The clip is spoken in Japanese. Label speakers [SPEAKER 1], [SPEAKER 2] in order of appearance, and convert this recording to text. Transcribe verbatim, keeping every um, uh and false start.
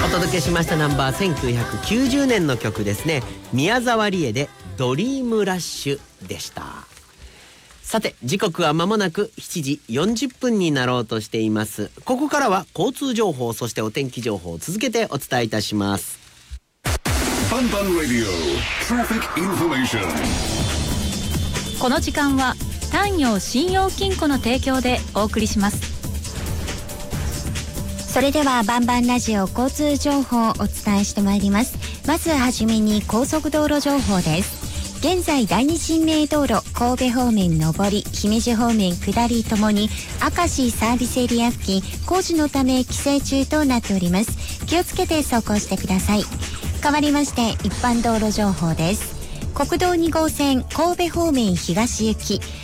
[SPEAKER 1] 届けしましたナンバーせんきゅうひゃくきゅうじゅうねんの曲ですね。宮沢りえでドリームラッシュでした。さて時刻は間もなくしちじよんじゅっぷんになろうとしています。ここからは交通情報、そしてお天気情報を続けてお伝えいたします。
[SPEAKER 2] バンバンラディオトラフィックインフォメーション。
[SPEAKER 3] この時間は丹陽信用金庫の提供でお送りします。
[SPEAKER 4] それではバンバンラジオ交通情報をお伝えしてまいります。まずはじめに高速道路情報です。現在第二神明道路神戸方面上り、姫路方面下りともに明石サービスエリア付近工事のため規制中となっております。気をつけて走行してください。変わりまして一般道路情報です。国道に号線神戸方面東行き